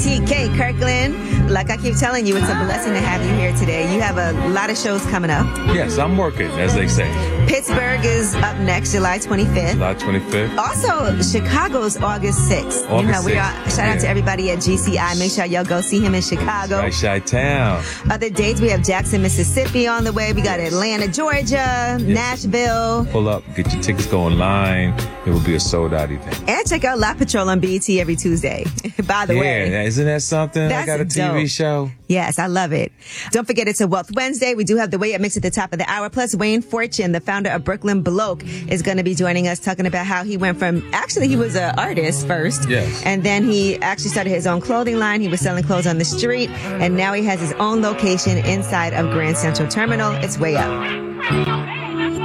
TK Kirkland. Like I keep telling you, it's a blessing to have you here today. You have a lot of shows coming up. Yes, I'm working, as they say. Pittsburgh is up next, July 25th. July 25th. Also, Chicago's August 6th. August 6th. Shout out to everybody at GCI. Make sure y'all go see him in Chicago. Right, Chi-Town. Other dates, we have Jackson, Mississippi on the way. We got Atlanta, Georgia, Nashville. Pull up, get your tickets, go online. It will be a sold-out event. And check out La Patrol on BET every Tuesday, by the way. Yeah, isn't that something? That's I got a TV dope. show. Yes, I love it. Don't forget, it's a Wealth Wednesday. We do have the Way Up Mix at the top of the hour. Plus, Wayne Fortune, the founder of Brooklyn Bloke, is going to be joining us, talking about how he went from, actually, he was an artist first. Yes. And then he actually started his own clothing line. He was selling clothes on the street. And now he has his own location inside of Grand Central Terminal. It's Way Up.